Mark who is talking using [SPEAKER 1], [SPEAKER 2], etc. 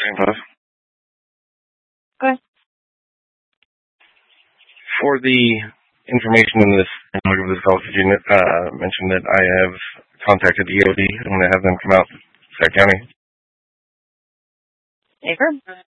[SPEAKER 1] Same boss.
[SPEAKER 2] Go ahead.
[SPEAKER 1] For the information in this call, could you mention that I have contacted the EOD? I'm going to have them come out to Sac County.
[SPEAKER 2] Affirm.